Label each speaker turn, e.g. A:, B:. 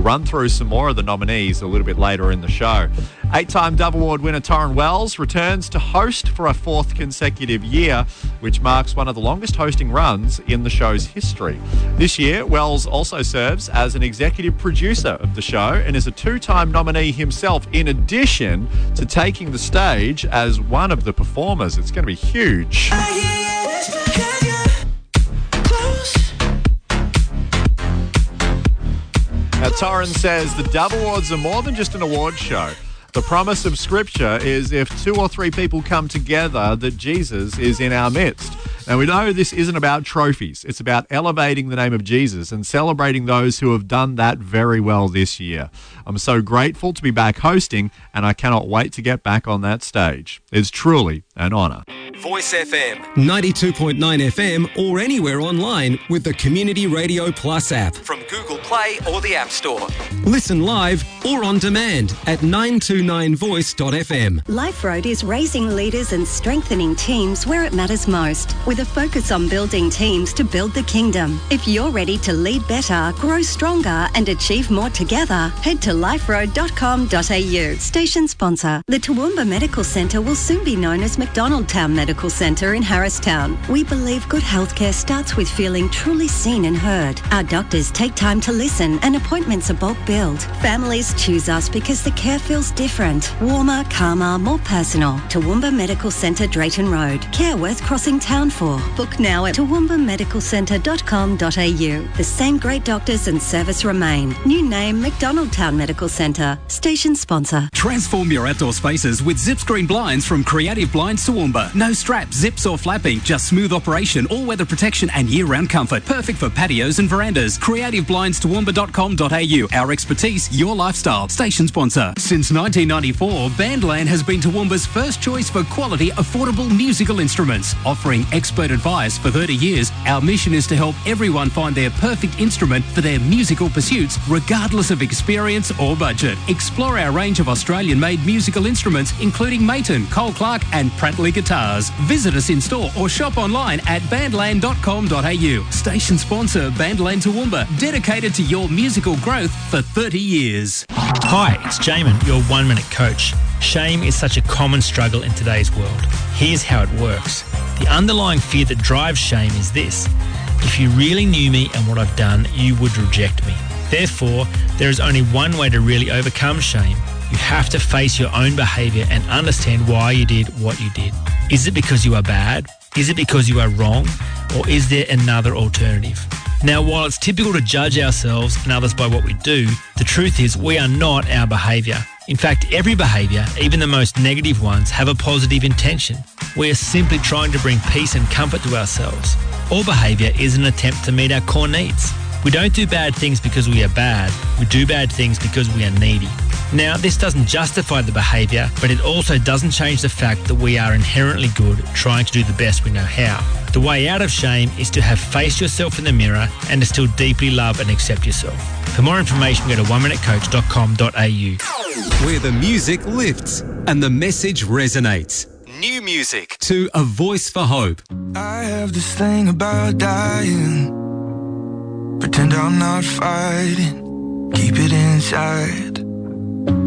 A: run through some more of the nominees a little bit later in the show. 8-time Dove Award winner Torrin Wells returns to host for a 4th consecutive year, which marks one of the longest hosting runs in the show's history. This year, Wells also serves as an executive producer of the show and is a 2-time nominee himself, in addition to taking the stage as one of the performers. It's going to be huge. Now, Torrin says the Dove Awards are more than just an award show. The promise of Scripture is if 2 or 3 people come together, that Jesus is in our midst. Now, we know this isn't about trophies. It's about elevating the name of Jesus and celebrating those who have done that very well this year. I'm so grateful to be back hosting, and I cannot wait to get back on that stage. It's truly an honour.
B: Voice FM
C: 92.9 FM or anywhere online with the Community Radio Plus app.
B: from Google Play or the App Store.
C: Listen live or on demand at 929voice.fm.
D: Life Road is raising leaders and strengthening teams where it matters most, with a focus on building teams to build the kingdom. If you're ready to lead better, grow stronger and achieve more together, head to liferoad.com.au. Station sponsor. The Toowoomba Medical Centre will soon be known as McDonaldtown Medical Centre in Harristown. We believe good healthcare starts with feeling truly seen and heard. Our doctors take time to listen and appointments are bulk billed. Families choose us because the care feels different, warmer, calmer, more personal. Toowoomba Medical Centre, Drayton Road. Care worth crossing town for. Book now at toowoombaMedicalCentre.com.au. The same great doctors and service remain. New name, McDonaldtown Medical Centre. Station sponsor.
E: Transform your outdoor spaces with Zip Screen Blinds from Creative Blinds Toowoomba. No straps, zips or flapping, just smooth operation, all-weather protection and year-round comfort. Perfect for patios and verandas. CreativeBlindsToowoomba.com.au. Our expertise, your lifestyle. Station sponsor. Since 1994, Bandland has been Toowoomba's first choice for quality, affordable musical instruments. Offering expert advice for 30 years, our mission is to help everyone find their perfect instrument for their musical pursuits, regardless of experience or budget. Explore our range of Australian-made musical instruments, including Mayton, Cole Clark and Prattley guitars. Visit us in store or shop online at bandland.com.au. Station sponsor Bandland Toowoomba, dedicated to your musical growth for 30 years.
F: Hi, it's Jamin, your 1-minute coach. Shame is such a common struggle in today's world. Here's how it works. The underlying fear that drives shame is this: if you really knew me and what I've done, you would reject me. Therefore, there is only one way to really overcome shame. You have to face your own behaviour and understand why you did what you did. Is it because you are bad? Is it because you are wrong? Or is there another alternative? Now, while it's typical to judge ourselves and others by what we do, the truth is we are not our behaviour. In fact, every behaviour, even the most negative ones, have a positive intention. We are simply trying to bring peace and comfort to ourselves. All behaviour is an attempt to meet our core needs. We don't do bad things because we are bad. We do bad things because we are needy. Now, this doesn't justify the behaviour, but it also doesn't change the fact that we are inherently good, trying to do the best we know how. The way out of shame is to have faced yourself in the mirror and to still deeply love and accept yourself. For more information, go to oneminutecoach.com.au.
C: Where the music lifts and the message resonates.
B: New music.
C: To A Voice for Hope.
G: I have this thing about dying. Pretend I'm not fighting. Keep it inside.